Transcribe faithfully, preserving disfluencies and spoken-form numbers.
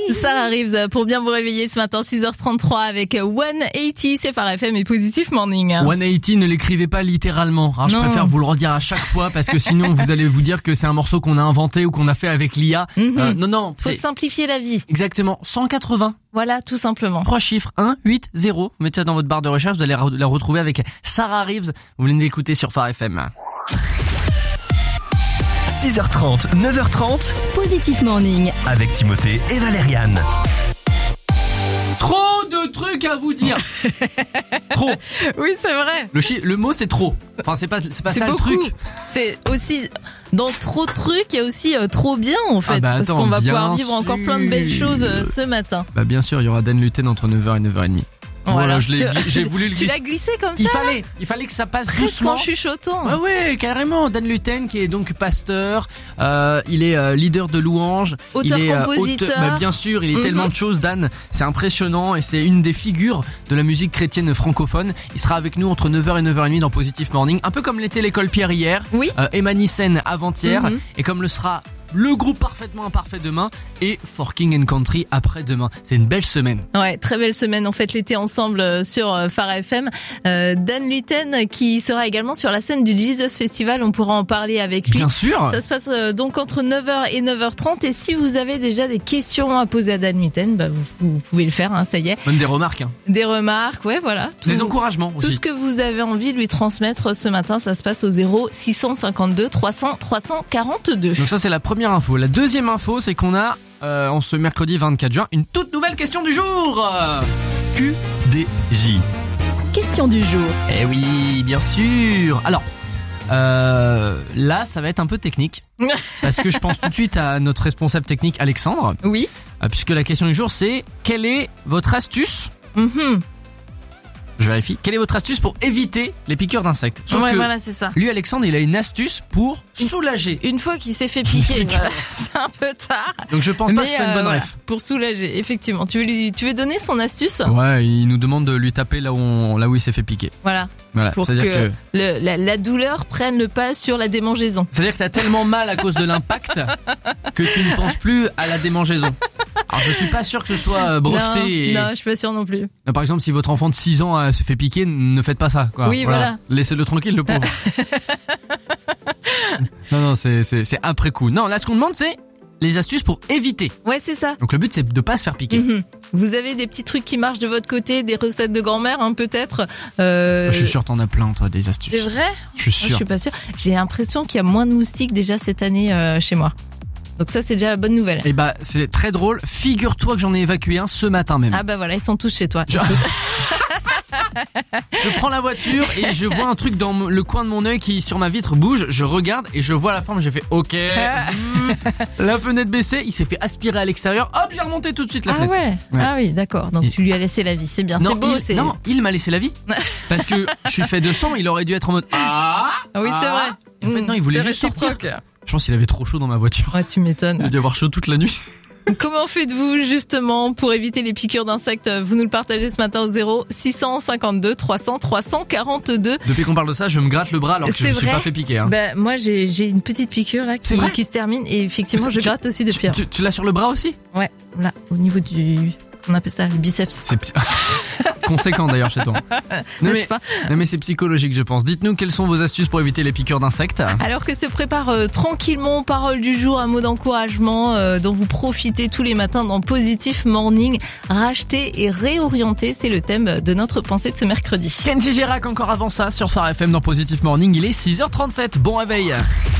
Ça arrive pour bien vous réveiller ce matin, six heures trente-trois avec cent quatre-vingts, c'est Phare F M et Positif Morning. cent quatre-vingts, ne l'écrivez pas littéralement. Alors, je Non. préfère vous le redire à chaque fois parce que sinon vous allez vous dire que c'est un morceau qu'on a inventé ou qu'on a fait avec l'I A. Mm-hmm. Euh, non, non, Faut c'est simplifier la vie. exactement cent quatre-vingts. Voilà, tout simplement. Trois chiffres, un, huit, zéro. Mettez ça dans votre barre de recherche, vous allez re- la retrouver avec Sarah Reeves. Vous venez d'écouter sur Phare F M. six heures trente, neuf heures trente, Positif Morning. avec Timothée et Valériane. Trop de trucs à vous dire. Trop. Oui, c'est vrai. Le chi- le mot c'est trop. Enfin c'est pas c'est pas C'est ça beaucoup. le truc. C'est aussi, dans trop de trucs, il y a aussi euh, trop bien en fait. Ah bah parce attends, qu'on va bien pouvoir vivre encore plein de belles sûr. choses euh, ce matin. Bah bien sûr, il y aura Dan Luten entre neuf heures et neuf heures trente. Voilà, je l'ai Tu- gli- j'ai voulu le Tu glisser. l'as glissé comme Il ça fallait, il fallait que ça passe presque doucement. en chuchotant. Ah ouais, carrément. Dan Luten qui est donc pasteur, euh, il est euh, leader de louanges, Auteur, il est, euh, compositeur. auteur- bah, bien sûr, il est Mhm. tellement de choses, Dan. C'est impressionnant et c'est une des figures de la musique chrétienne francophone. Il sera avec nous entre neuf heures et neuf heures trente dans Positif Morning, un peu comme l'était l'école Pierre hier, Oui. euh, Emma Nissen avant-hier, Mhm. et comme le sera le groupe Parfaitement Imparfait demain et For King and Country après-demain. C'est une belle semaine. Ouais, très belle semaine. On fête l'été ensemble euh, sur euh, Phare F M. Euh, Dan Luten qui sera également sur la scène du Jesus Festival. On pourra en parler avec lui. Bien sûr. Ça se passe euh, donc entre neuf heures et neuf heures trente. Et si vous avez déjà des questions à poser à Dan Luten, bah, vous, vous pouvez le faire, hein, ça y est. Même des remarques, hein. Des remarques, ouais, voilà. Tout, Des encouragements tout aussi. ce que vous avez envie de lui transmettre ce matin, ça se passe au zéro six cent cinquante-deux trois cents trois cent quarante-deux. Donc ça c'est la première info. La deuxième info c'est qu'on a euh, en ce mercredi vingt-quatre juin une toute nouvelle question du jour. Q D J. Question du jour. Eh oui, bien sûr. Alors euh, là ça va être un peu technique parce que je pense tout de suite à notre responsable technique Alexandre, Oui. euh, puisque la question du jour c'est quelle est votre astuce? Mhm. Je vérifie. Quelle est votre astuce pour éviter les piqûres d'insectes? Sauf Ouais, que voilà, c'est ça. lui Alexandre il a une astuce pour soulager. Une fois qu'il s'est fait piquer, voilà, c'est un peu tard. Donc je pense pas que ce soit une euh, bonne voilà, ref. pour soulager, effectivement. Tu veux lui, tu veux donner son astuce? Ouais, il nous demande de lui taper là où on, là où il s'est fait piquer. Voilà. Voilà, Pour que, c'est-à-dire que le- la, la douleur prenne le pas sur la démangeaison. c'est-à-dire que t'as tellement mal à cause de l'impact que tu ne penses plus à la démangeaison. Alors je suis pas sûr que ce soit euh, breveté. Non, et- non, je suis pas sûre non plus. Par exemple, si votre enfant de six ans euh, se fait piquer, ne faites pas ça. Quoi. Oui, voilà. Laissez-le tranquille, le pauvre. non, non, c'est, c'est, c'est après coup. Non, là, ce qu'on demande, c'est les astuces pour éviter. Ouais, c'est ça. Donc le but, c'est de pas se faire piquer. Mhm. Vous avez des petits trucs qui marchent de votre côté, des recettes de grand-mère, hein, peut-être. Euh, Je suis sûr, t'en as plein, toi, des astuces. C'est vrai? Je suis Moi, je sûr. suis pas sûre. J'ai l'impression qu'il y a moins de moustiques déjà cette année euh, chez moi. Donc ça, c'est déjà la bonne nouvelle. Et bah, c'est très drôle. Figure-toi que j'en ai évacué un ce matin même. Ah bah voilà, ils sont tous chez toi. Je... je prends la voiture et je vois un truc dans m- le coin de mon œil qui sur ma vitre bouge, je regarde et je vois la forme, j'ai fait ok. La fenêtre baissée, il s'est fait aspirer à l'extérieur, hop j'ai remonté tout de suite la Ah fenêtre. ouais. Ouais. Ah oui, d'accord. Donc Et- tu lui as laissé la vie, c'est bien. Non, C'est beau, il, c'est. non, il m'a laissé la vie. Parce que je suis fait de sang, il aurait dû être en mode ah. Ah oui, c'est ah. vrai. Et en fait non, il voulait C'est juste sortir. réciproque. Je pense qu'il avait trop chaud dans ma voiture. Ouais, tu Il a m'étonnes. dû avoir chaud toute la nuit. Comment faites-vous justement pour éviter les piqûres d'insectes? Vous nous le partagez ce matin au zéro six cent cinquante-deux trois cents trois cent quarante-deux. Depuis qu'on parle de ça, je me gratte le bras alors que je C'est me suis vrai pas fait piquer. Hein. Ben moi j'ai j'ai une petite piqûre là C'est qui, vrai qui se termine et effectivement je Tu- gratte aussi depuis. Tu, tu l'as sur le bras aussi? Ouais, là au niveau du, on appelle ça le biceps. C'est psy- conséquent d'ailleurs chez toi. Non mais, N'est-ce pas? non mais c'est psychologique je pense. Dites-nous quelles sont vos astuces pour éviter les piqûres d'insectes. Alors que se prépare euh, tranquillement Parole du jour, un mot d'encouragement euh, dont vous profitez tous les matins dans Positif Morning. Racheter et réorienter, c'est le thème de notre pensée de ce mercredi. Kenji Girac encore avant ça sur Phare F M dans Positif Morning. Il est six heures trente-sept. Bon réveil.